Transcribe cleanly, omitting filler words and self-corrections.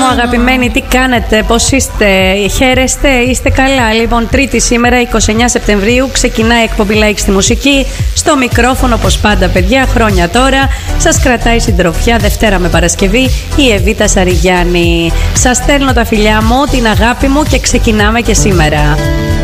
μου αγαπημένοι, τι κάνετε, πώς είστε, χαίρεστε, είστε καλά? Λοιπόν, Τρίτη σήμερα, 29 Σεπτεμβρίου, ξεκινάει η εκπομπή Like στη Μουσική. Στο μικρόφωνο, όπως πάντα, παιδιά, χρόνια τώρα, σας κρατάει συντροφιά Δευτέρα με Παρασκευή η Εβίτα Σαριγιάννη. Σας στέλνω τα φιλιά μου, την αγάπη μου και ξεκινάμε και σήμερα.